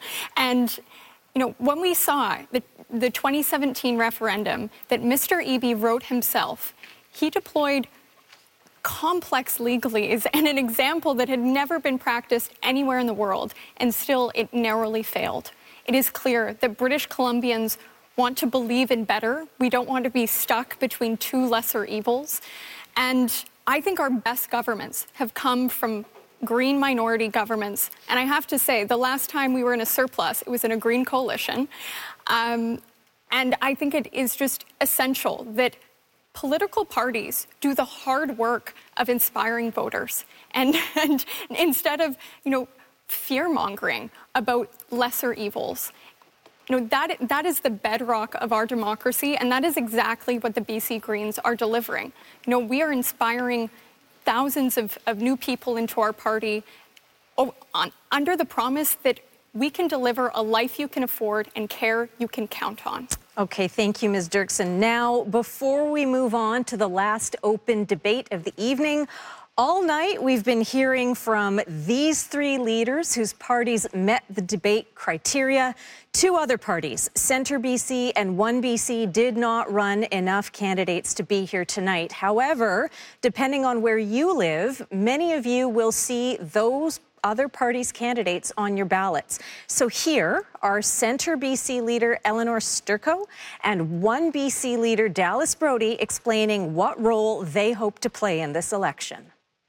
And, you know, when we saw the, the twenty seventeen referendum that Mister Eby wrote himself, he deployed complex legalese and an example that had never been practiced anywhere in the world, and still it narrowly failed. It is clear that British Columbians want to believe in better. We don't want to be stuck between two lesser evils. And I think our best governments have come from Green minority governments. And I have to say, the last time we were in a surplus, it was in a Green coalition. Um, and I think it is just essential that political parties do the hard work of inspiring voters. And, and instead of, you know, fear-mongering about lesser evils. You know, that, that is the bedrock of our democracy, and that is exactly what the B C Greens are delivering. You know, we are inspiring thousands of, of new people into our party oh, on, under the promise that we can deliver a life you can afford and care you can count on. Okay, thank you, Miz Dirksen. Now, before we move on to the last open debate of the evening, All night, we've been hearing from these three leaders whose parties met the debate criteria. Two other parties, Centre B C and One B C, did not run enough candidates to be here tonight. However, depending on where you live, many of you will see those other parties' candidates on your ballots. So here are Centre B C leader Eleanor Sturko and One B C leader Dallas Brody explaining what role they hope to play in this election.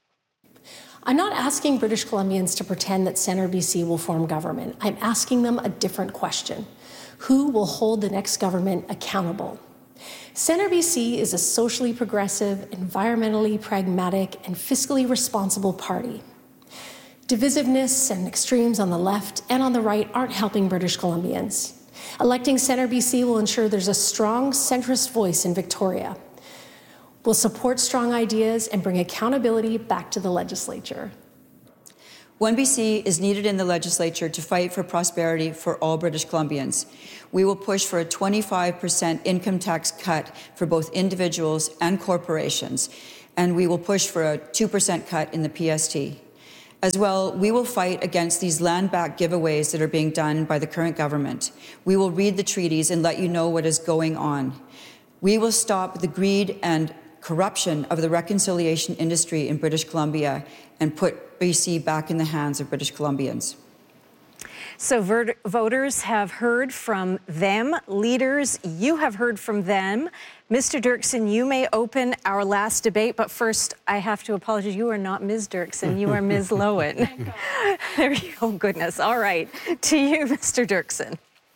I'm not asking British Columbians to pretend that Centre B C will form government. I'm asking them a different question. Who will hold the next government accountable? Centre B C is a socially progressive, environmentally pragmatic, and fiscally responsible party. Divisiveness and extremes on the left and on the right aren't helping British Columbians. Electing Centre B C will ensure there's a strong centrist voice in Victoria. We'll support strong ideas and bring accountability back to the legislature. One B C is needed in the legislature to fight for prosperity for all British Columbians. We will push for a twenty-five percent income tax cut for both individuals and corporations, and we will push for a two percent cut in the P S T. As well, we will fight against these land-back giveaways that are being done by the current government. We will read the treaties and let you know what is going on. We will stop the greed and corruption of the reconciliation industry in British Columbia and put B C back in the hands of British Columbians. So voters have heard from them. Leaders, you have heard from them. Mister Dirksen, you may open our last debate, but first I have to apologize. You are not Miz Dirksen, you are Miz Lowen. There you go, goodness. All right, to you, Mister Dirksen.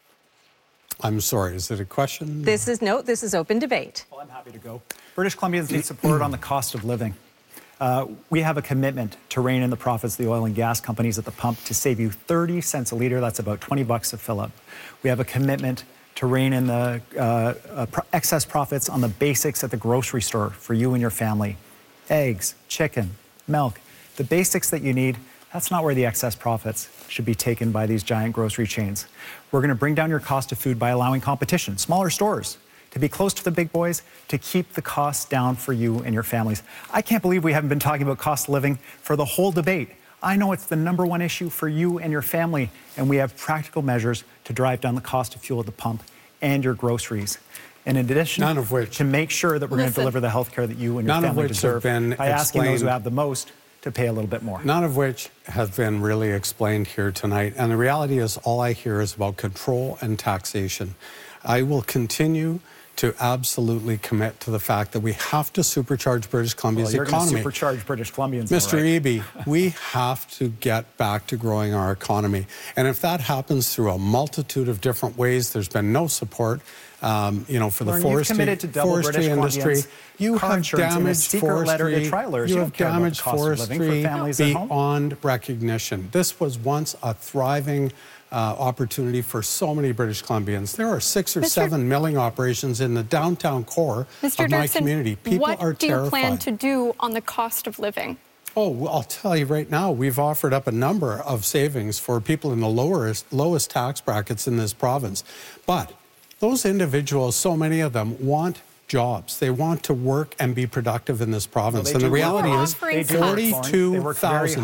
I'm sorry, is it a question? This is, no, this is open debate. Well, I'm happy to go. British Columbians need support on the cost of living. Uh, we have a commitment to rein in the profits of the oil and gas companies at the pump to save you thirty cents a litre. That's about twenty bucks a fill up. We have a commitment to rein in the uh, uh, pro excess profits on the basics at the grocery store for you and your family. Eggs, chicken, milk, the basics that you need. That's not where the excess profits should be taken by these giant grocery chains. We're going to bring down your cost of food by allowing competition, smaller stores, to be close to the big boys, to keep the costs down for you and your families. I can't believe we haven't been talking about cost of living for the whole debate. I know it's the number one issue for you and your family, and we have practical measures to drive down the cost of fuel at the pump and your groceries. And in addition, none of which, to make sure that we're going to deliver the health care that you and your family deserve by asking those who have the most to pay a little bit more. None of which have been really explained here tonight. And the reality is all I hear is about control and taxation. I will continue to absolutely commit to the fact that we have to supercharge British Columbia's well, you're economy. You're going to supercharge British Columbians. Mister Right. Eby, we have to get back to growing our economy. And if that happens through a multitude of different ways, there's been no support, um, you know, for the Lauren, forestry, to double forestry British industry. You have damaged forestry. You, you have damaged forestry beyond recognition. This was once a thriving Uh, opportunity for so many British Columbians. There are six or Mister seven milling operations in the downtown core Mister of my Dirksen, community. People what are do terrified. you plan to do on the cost of living? Oh, well, I'll tell you right now, we've offered up a number of savings for people in the lowest, lowest tax brackets in this province. But those individuals, so many of them, want jobs. They want to work and be productive in this province. Well, and the do. reality is forty-two thousand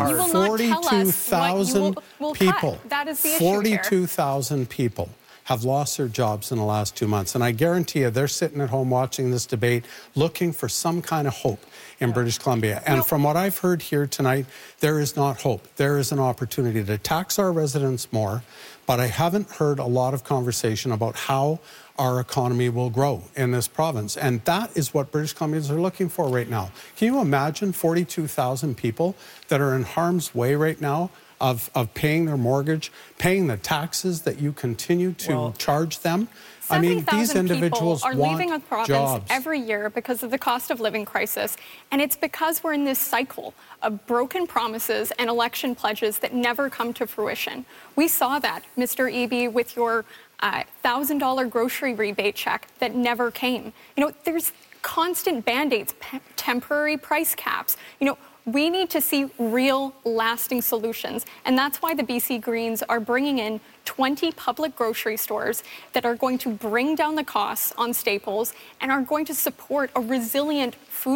people, forty-two thousand people have lost their jobs in the last two months. And I guarantee you, they're sitting at home watching this debate, looking for some kind of hope in yeah. British Columbia. And well, from what I've heard here tonight, there is not hope. There is an opportunity to tax our residents more, but I haven't heard a lot of conversation about how our economy will grow in this province. And that is what British Columbians are looking for right now. Can you imagine forty-two thousand people that are in harm's way right now of, of paying their mortgage, paying the taxes that you continue to well, charge them? I mean, these individuals are want leaving the province jobs. every year because of the cost of living crisis. And it's because we're in this cycle of broken promises and election pledges that never come to fruition. We saw that, Mister Eby, with your uh, one thousand dollar grocery rebate check that never came. You know, there's constant band-aids, temporary price caps. You know, we need to see real, lasting solutions. And that's why the B C Greens are bringing in twenty public grocery stores that are going to bring down the costs on staples and are going to support a resilient food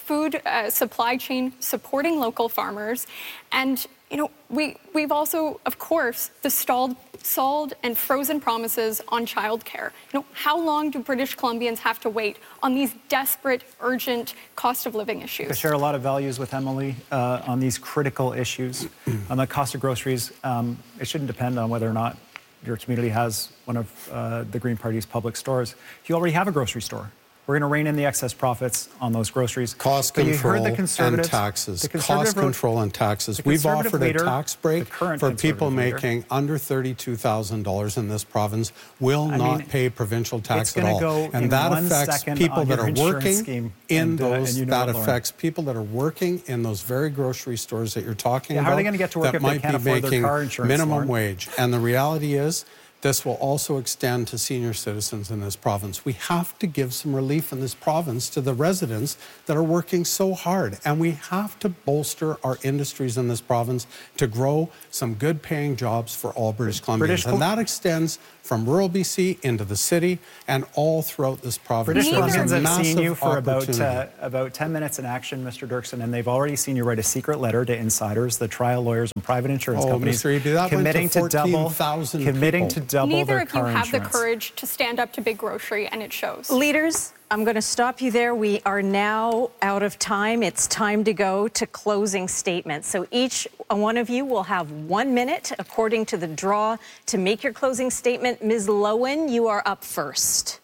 food uh, supply chain, supporting local farmers, and you know, we, we've also, of course, the stalled, stalled and frozen promises on childcare. You know, how long do British Columbians have to wait on these desperate, urgent cost of living issues? I share a lot of values with Emily uh, on these critical issues. On the cost of groceries, um, it shouldn't depend on whether or not your community has one of uh, the Green Party's public stores. If you already have a grocery store, we're going to rein in the excess profits on those groceries. Cost but control you heard the and taxes. Cost control and taxes. We've offered leader, a tax break for people making leader. under thirty-two thousand dollars in this province will I not mean, pay provincial tax at all. Go and that affects people that are working in and, uh, those, you know that it, affects people that are working in those very grocery stores that you're talking yeah, about. How are they going to get to work that if might they can't be afford making their car insurance, minimum Lauren? wage? And the reality is, this will also extend to senior citizens in this province. We have to give some relief in this province to the residents that are working so hard. And we have to bolster our industries in this province to grow some good paying jobs for all British Columbians. British and that extends from rural B C into the city and all throughout this province. British Columbians have seen you for about, uh, about ten minutes in action, Mister Dirksen, and they've already seen you write a secret letter to insiders, the trial lawyers and private insurance oh, companies, Mister Eby, that committing went to, to double, people. committing to double Neither their of you car have insurance. the courage to stand up to Big Grocery, and it shows. Leaders, I'm going to stop you there. We are now out of time. It's time to go to closing statements. So each one of you will have one minute, according to the draw, to make your closing statement. Miz Lowen, you are up first.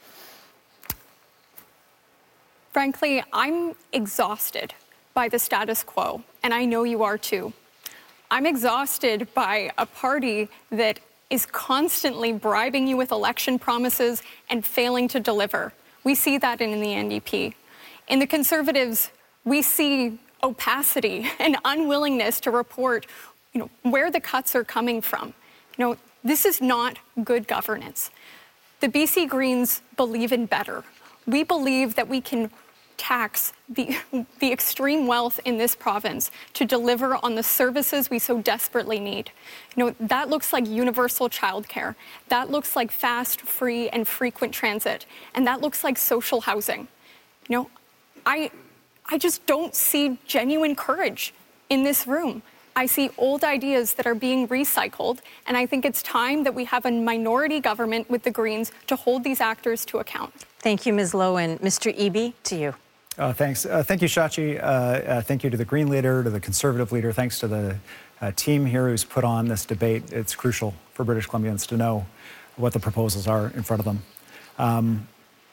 Frankly, I'm exhausted by the status quo, and I know you are too. I'm exhausted by a party that is constantly bribing you with election promises and failing to deliver. We see that in the N D P. In the Conservatives, we see opacity and unwillingness to report, you know, where the cuts are coming from. You know, this is not good governance. The B C Greens believe in better. We believe that we can tax the, the extreme wealth in this province to deliver on the services we so desperately need. You know, that looks like universal childcare. That looks like fast, free, and frequent transit. And that looks like social housing. You know, I, I just don't see genuine courage in this room. I see old ideas that are being recycled, and I think it's time that we have a minority government with the Greens to hold these actors to account. Thank you, Miz Lowen. Mister Eby, to you. Uh, thanks. Uh, thank you, Shachi. Uh, uh, thank you to the Green leader, to the Conservative leader. Thanks to the uh, team here who's put on this debate. It's crucial for British Columbians to know what the proposals are in front of them. Um,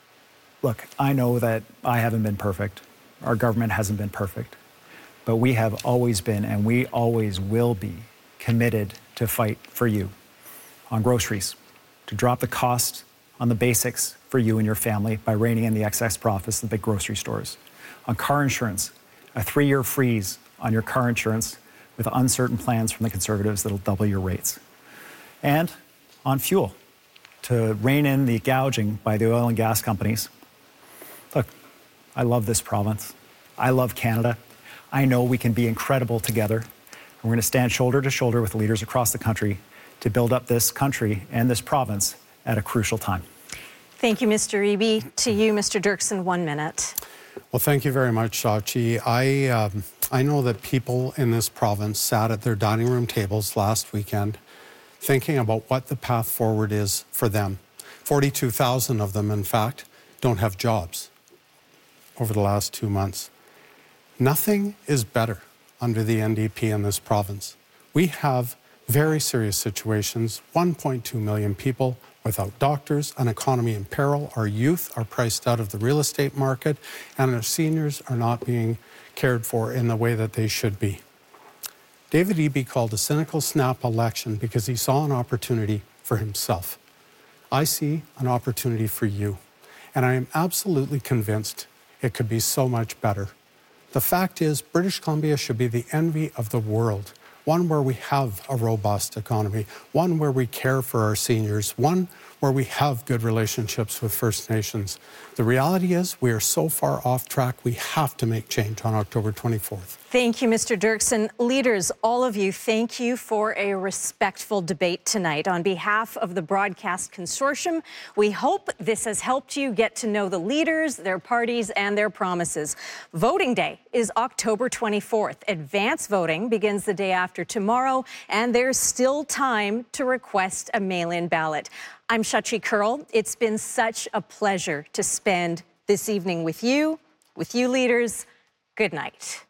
look, I know that I haven't been perfect. Our government hasn't been perfect. But we have always been, and we always will be, committed to fight for you on groceries, to drop the cost on the basics for you and your family by reining in the excess profits in the big grocery stores. On car insurance, a three-year freeze on your car insurance with uncertain plans from the Conservatives that'll double your rates. And on fuel, to rein in the gouging by the oil and gas companies. Look, I love this province. I love Canada. I know we can be incredible together. And we're going to stand shoulder to shoulder with leaders across the country to build up this country and this province at a crucial time. Thank you, Mister Eby. To you, Mister Dirksen, one minute. Well, thank you very much, Shachi. I, um, I know that people in this province sat at their dining room tables last weekend thinking about what the path forward is for them. forty-two thousand of them, in fact, don't have jobs over the last two months. Nothing is better under the N D P in this province. We have very serious situations, one point two million people without doctors, an economy in peril, our youth are priced out of the real estate market, and our seniors are not being cared for in the way that they should be. David Eby called a cynical snap election because he saw an opportunity for himself. I see an opportunity for you, and I am absolutely convinced it could be so much better. The fact is, British Columbia should be the envy of the world, one where we have a robust economy, one where we care for our seniors, one where we have good relationships with First Nations. The reality is we are so far off track, we have to make change on October twenty-fourth. Thank you, Mister Dirksen. Leaders, all of you, thank you for a respectful debate tonight. On behalf of the Broadcast Consortium, we hope this has helped you get to know the leaders, their parties, and their promises. Voting day is October twenty-fourth. Advance voting begins the day after tomorrow, and there's still time to request a mail-in ballot. I'm Shachi Kurl. It's been such a pleasure to spend this evening with you, with you leaders. Good night.